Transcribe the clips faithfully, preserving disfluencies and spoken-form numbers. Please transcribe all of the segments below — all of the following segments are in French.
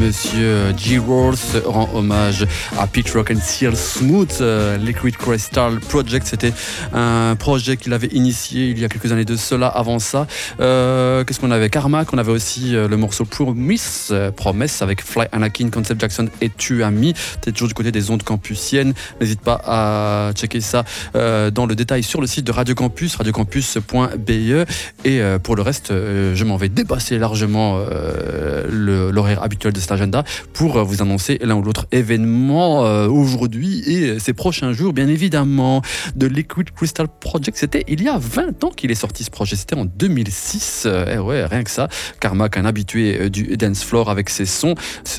monsieur G-Rolls rend hommage à Pete Rock and Seal Smooth. Euh, Liquid Crystal Project, c'était un projet qu'il avait initié il y a quelques années de cela. Avant ça, euh, qu'est-ce qu'on avait? Carmack, on avait aussi euh, le morceau Promise, euh, Promesse avec Fly Anakin, Concept Jackson et Tuami. T'es toujours du côté des ondes campusiennes. N'hésite pas à checker ça euh, dans le détail sur le site de Radio Campus, radiocampus point b e. Et euh, pour le reste, euh, je m'en vais dépasser largement euh, le, l'horaire habituel de cet agenda pour euh, vous annoncer l'un ou l'autre événement euh, aujourd'hui et ces prochains jours, bien évidemment. De Liquid Crystal Project, c'était il y a vingt ans qu'il est sorti ce projet, c'était en deux mille six. Euh, eh ouais, rien que ça. Carmack, un habitué euh, du dance floor avec ses sons.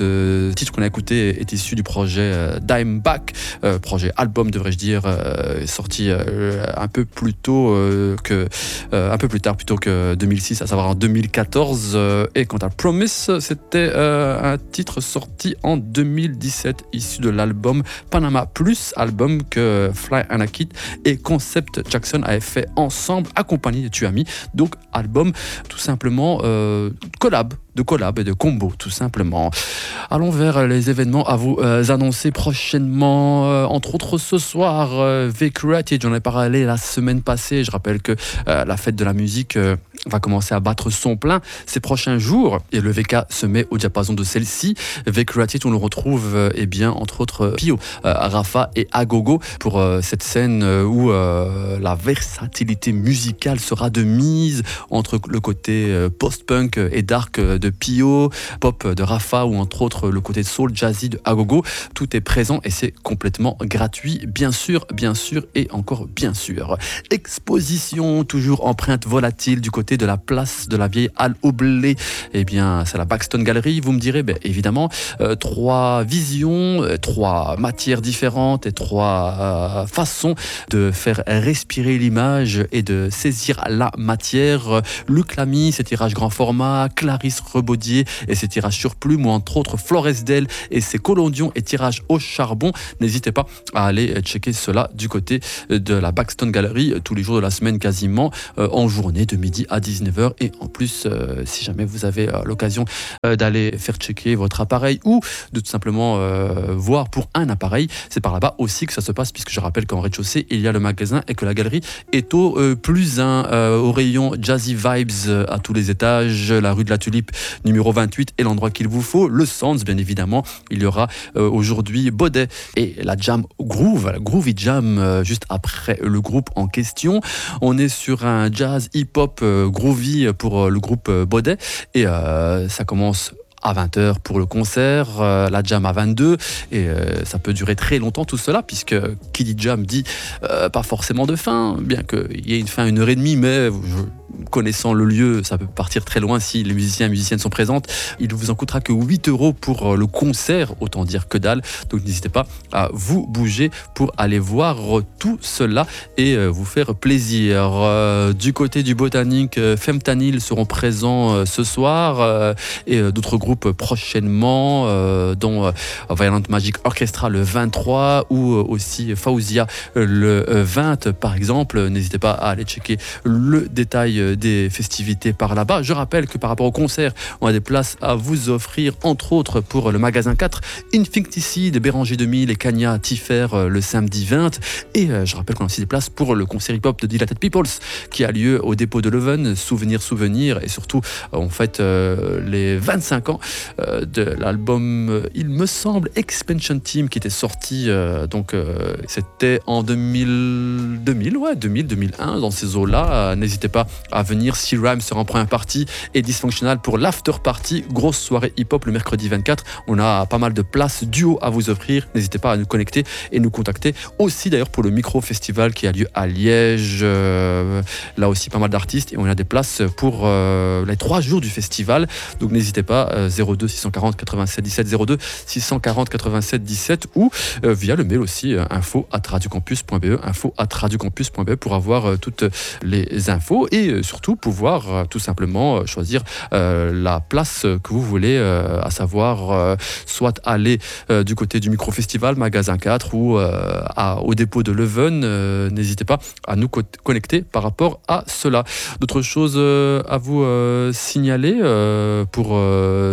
Ce titre qu'on a écouté est issu du projet euh, Dimeback, euh, projet album devrais-je dire, euh, sorti euh, un peu plus tôt euh, que euh, un peu plus tard plutôt que deux mille six, à savoir en deux mille quatorze. Euh, et quant à Promise, c'était euh, un titre sorti en deux mille dix-sept, issu de l'album Panama Plus, album que Fly Anakin et Concept Jackson avaient fait ensemble, accompagné de Tuami. Donc album tout simplement euh, collab, de collab et de combo tout simplement. Allons vers les événements à vous euh, annoncer prochainement, euh, entre autres ce soir, euh, V-Created, j'en ai parlé la semaine passée. Je rappelle que euh, la fête de la musique euh, va commencer à battre son plein ces prochains jours et le V K se met au diapason de celle-ci. V-Created, on le retrouve euh, eh bien entre autres euh, Pio, euh, Rafa et Agogo pour euh, cette scène euh, où euh, la versatilité musicale sera de mise entre le côté euh, post-punk et dark euh, de Pio, pop de Rafa ou entre autres le côté soul jazzy de Agogo. Tout est présent et c'est complètement gratuit, bien sûr, bien sûr et encore bien sûr. Exposition toujours empreinte volatile du côté de la place de la vieille halle au blé. Eh bien, c'est la Baxton Gallery. Vous me direz, ben, évidemment, euh, trois visions, euh, trois matières différentes et trois euh, façons de faire respirer l'image et de saisir la matière. Luc Lamy, ses tirages grand format, Clarisse Rebaudier et ses tirages sur plume, ou entre autres Flores Del et ses collodions et tirages au charbon. N'hésitez pas à aller checker cela du côté de la Baxton Gallery tous les jours de la semaine quasiment, euh, en journée de midi à dix-neuf heures. Et en plus, euh, si jamais vous avez euh, l'occasion euh, d'aller faire checker votre appareil ou de tout simplement euh, voir pour un appareil, c'est par là-bas aussi que ça se passe, puisque je rappelle qu'en rez-de-chaussée il y a le magasin et que la galerie est au euh, plus un, euh, au rayon Jazzy Vibes euh, à tous les étages. La rue de la Tulipe numéro vingt-huit est l'endroit qu'il vous faut. Le Sounds, bien évidemment. Il y aura euh, aujourd'hui Baudet et la Jam Groove, la Groovy Jam, euh, juste après le groupe en question. On est sur un jazz hip-hop euh, groovy pour euh, le groupe euh, Baudet et euh, ça commence à vingt heures pour le concert, euh, la jam à vingt-deux, et euh, ça peut durer très longtemps tout cela, puisque qui dit jam dit euh, pas forcément de fin, bien qu'il y ait une fin à une heure et demie, mais je, connaissant le lieu, ça peut partir très loin si les musiciens et musiciennes sont présentes. Il ne vous en coûtera que huit euros pour le concert, autant dire que dalle, donc n'hésitez pas à vous bouger pour aller voir tout cela et euh, vous faire plaisir. Euh, du côté du Botanique, euh, Femtanil seront présents euh, ce soir euh, et euh, d'autres groupes prochainement, euh, dont euh, Violent Magic Orchestra le vingt-trois ou euh, aussi Fauzia euh, le euh, vingt par exemple. N'hésitez pas à aller checker le détail euh, des festivités par là-bas. Je rappelle que par rapport au concert, on a des places à vous offrir, entre autres pour le magasin quatre, Infinity de Béranger deux mille et Kanya Tiffer euh, le samedi vingt. Et euh, je rappelle qu'on a aussi des places pour le concert hip-hop de Dilated Peoples qui a lieu au dépôt de Leuven. Souvenir, souvenir, et surtout euh, on fête euh, les vingt-cinq ans euh, de l'album, euh, il me semble, Expansion Team, qui était sorti euh, donc euh, c'était en deux mille, deux mille, ouais, deux mille, deux mille un, dans ces eaux-là. Euh, n'hésitez pas à venir. Si Rhyme sera en première partie et Dysfunctional pour l'after party, grosse soirée hip-hop le mercredi vingt-quatre. On a pas mal de places duo à vous offrir. N'hésitez pas à nous connecter et nous contacter. Aussi d'ailleurs pour le micro festival qui a lieu à Liège. Euh, là aussi pas mal d'artistes et on a des places pour euh, les trois jours du festival. Donc n'hésitez pas, euh, zéro deux six cent quarante quatre-vingt-sept dix-sept, zéro deux six cent quarante quatre-vingt-sept dix-sept, ou euh, via le mail aussi, euh, info arobase radiocampus point b e, info arobase radiocampus point b e pour avoir euh, toutes les infos et euh, surtout pouvoir euh, tout simplement euh, choisir euh, la place que vous voulez, euh, à savoir euh, soit aller euh, du côté du micro-festival, magasin quatre, ou euh, à, au dépôt de Leuven. Euh, n'hésitez pas à nous co- connecter par rapport à cela. D'autres choses euh, à vous euh, signaler euh, pour euh,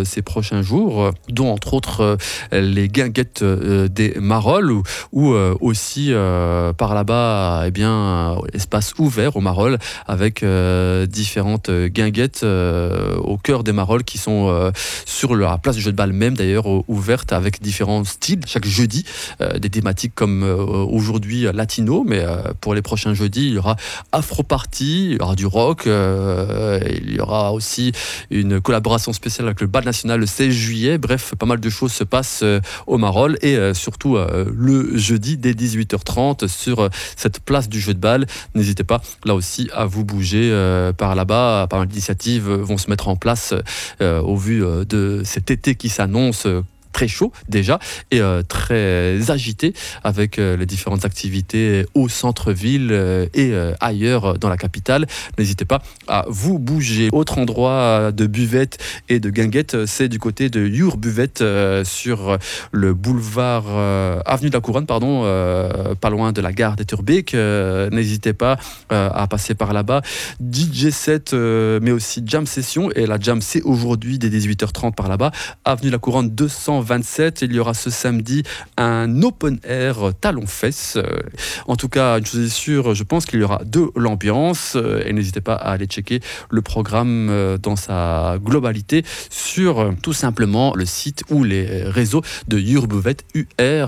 ces prochains jours, dont entre autres les guinguettes des Marolles, ou, ou aussi euh, par là-bas, eh bien, espace ouvert au Marolles, avec euh, différentes guinguettes euh, au cœur des Marolles qui sont euh, sur la place du jeu de balle même d'ailleurs, ouverte avec différents styles chaque jeudi, euh, des thématiques comme euh, aujourd'hui latino, mais euh, pour les prochains jeudis il y aura Afro Party, il y aura du rock, euh, il y aura aussi une collaboration spéciale avec le bal national le seize juillet. Bref, pas mal de choses se passent euh, au Marolles, et euh, surtout euh, le jeudi dès dix-huit heures trente sur euh, cette place du jeu de balle. N'hésitez pas là aussi à vous bouger euh, par là-bas. Pas mal d'initiatives vont se mettre en place euh, au vu euh, de cet été qui s'annonce euh, très chaud déjà, et euh, très agité, avec euh, les différentes activités au centre-ville euh, et euh, ailleurs dans la capitale. N'hésitez pas à vous bouger. Autre endroit de buvette et de guinguette, c'est du côté de Your Buvette, euh, sur le boulevard euh, avenue de la Couronne, pardon, euh, pas loin de la gare d'Etterbeek. Euh, n'hésitez pas euh, à passer par là-bas. D J set, euh, mais aussi jam session, et la jam c'est aujourd'hui dès dix-huit heures trente par là-bas, avenue de la Couronne deux cent vingt-sept. Il y aura ce samedi un open air talon-fesse. En tout cas, une chose est sûre, je pense qu'il y aura de l'ambiance, et n'hésitez pas à aller checker le programme dans sa globalité sur tout simplement le site ou les réseaux de Your Buvette, U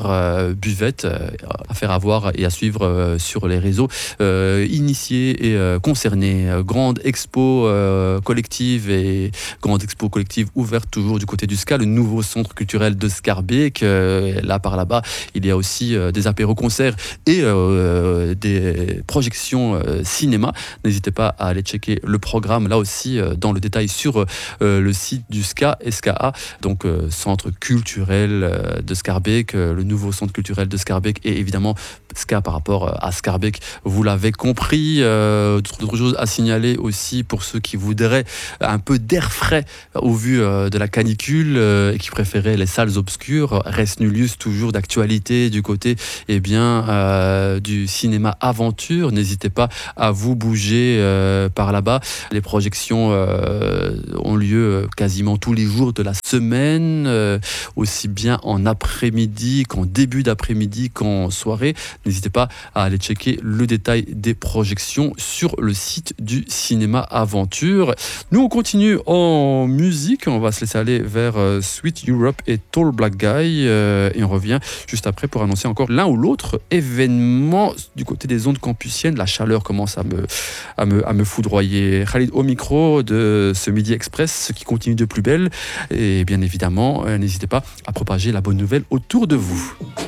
R Buvette, à faire avoir et à suivre sur les réseaux euh, initiés et euh, concernés. Grande expo euh, collective et grande expo collective ouverte toujours du côté du S C A, le nouveau centre culturel de Schaerbeek. Euh, là par là-bas, il y a aussi euh, des apéros-concerts et euh, des projections euh, cinéma. N'hésitez pas à aller checker le programme là aussi euh, dans le détail sur euh, le site du S C A, S K A, donc euh, centre culturel euh, de Schaerbeek, euh, le nouveau centre culturel de Schaerbeek, et évidemment S K A par rapport à Schaerbeek, vous l'avez compris. Euh, d'autres choses à signaler aussi pour ceux qui voudraient un peu d'air frais au vu euh, de la canicule euh, et qui préféraient les salles obscures. Res Nullius, toujours d'actualité du côté eh bien, euh, du cinéma aventure. N'hésitez pas à vous bouger euh, par là-bas. Les projections euh, ont lieu quasiment tous les jours de la semaine, euh, aussi bien en après-midi qu'en début d'après-midi qu'en soirée. N'hésitez pas à aller checker le détail des projections sur le site du cinéma aventure. Nous, on continue en musique. On va se laisser aller vers euh, Sweet Europe et Tall Black Guy, euh, et on revient juste après pour annoncer encore l'un ou l'autre événement du côté des ondes campusiennes. La chaleur commence à me, à me, à me foudroyer. Khalid au micro de ce Midi Express, ce qui continue de plus belle, et bien évidemment euh, n'hésitez pas à propager la bonne nouvelle autour de vous.